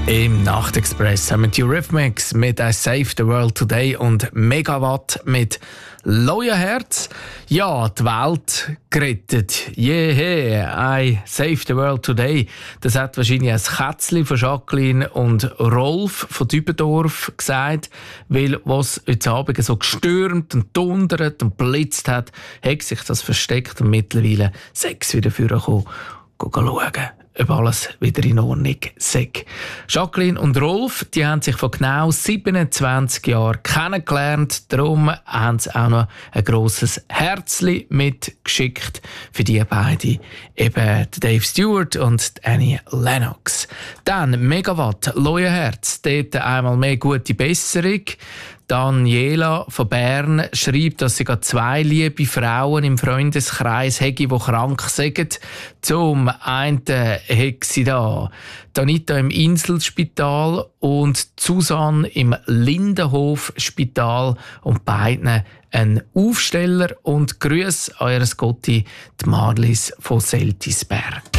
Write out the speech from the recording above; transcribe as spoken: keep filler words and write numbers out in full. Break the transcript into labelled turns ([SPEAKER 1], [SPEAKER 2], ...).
[SPEAKER 1] Im Nachtexpress haben wir die Eurythmics mit «I Saved the World Today» und Megawatt mit «Loya Herz». Ja, die Welt gerettet. Yeah, «I Saved the World Today». Das hat wahrscheinlich ein Kätzchen von Jacqueline und Rolf von Dübendorf gesagt, weil was heute Abend so gestürmt und dundert und blitzt hat, hat sich das versteckt und mittlerweile sechs wieder vorgekommen. Schauen, ob alles wieder in Ordnung sei. Jacqueline und Rolf, die haben sich vor genau siebenundzwanzig Jahren kennengelernt. Darum haben sie auch noch ein grosses Herzli mitgeschickt für die beiden. Eben Dave Stewart und Annie Lennox. Dann Megawatt, «Loya Herz». Dort einmal mehr gute Besserung. Daniela von Bern schreibt, dass sie gerade zwei liebe Frauen im Freundeskreis hätte, die krank sind. Zum einen hat sie da Anita im Inselspital und Susanne im Lindenhof-Spital und beiden ein Aufsteller und Grüß eures Gotti, die Marlies von Seltisberg.